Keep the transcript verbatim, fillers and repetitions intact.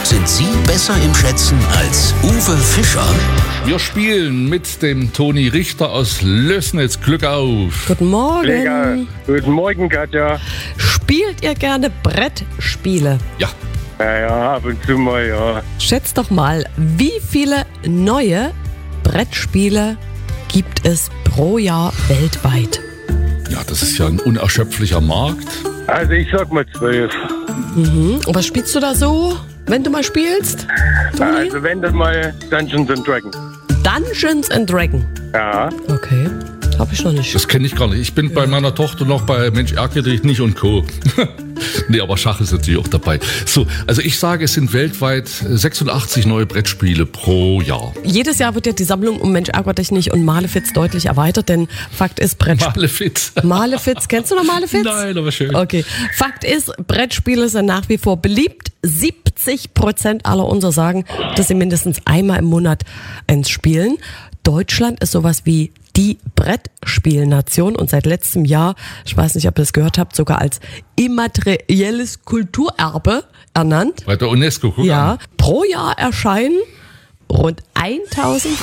Sind Sie besser im Schätzen als Uwe Fischer? Wir spielen mit dem Toni Richter aus Lößnitz. Glück auf. Guten Morgen. Lecker. Guten Morgen, Katja. Spielt ihr gerne Brettspiele? Ja. Ja, ja, ab und zu mal, ja. Schätzt doch mal, wie viele neue Brettspiele gibt es pro Jahr weltweit? Ja, das ist ja ein unerschöpflicher Markt. Also ich sag mal zwölf. Mhm. Und was spielst du da so, wenn du mal spielst? Toni? Also wenn dann mal Dungeons and Dragons. Dungeons and Dragons. Ja. Okay, habe ich noch nicht. Das kenne ich gar nicht. Ich bin bei meiner Tochter noch bei Mensch ärgere dich nicht und Co. Nee, aber Schach ist natürlich auch dabei. So, also ich sage, es sind weltweit sechsundachtzig neue Brettspiele pro Jahr. Jedes Jahr wird ja die Sammlung um Mensch ärgere dich nicht und Malefiz deutlich erweitert, denn Fakt ist Brettspiele. Malefiz. Malefiz, kennst du noch Malefiz? Nein, aber schön. Okay, Fakt ist, Brettspiele sind nach wie vor beliebt. siebzig Prozent aller unserer sagen, dass sie mindestens einmal im Monat eins spielen. Deutschland ist sowas wie die Brettspielnation und seit letztem Jahr, ich weiß nicht, ob ihr das gehört habt, sogar als immaterielles Kulturerbe ernannt. Bei der UNESCO, guck Ja, an. pro Jahr erscheinen rund tausend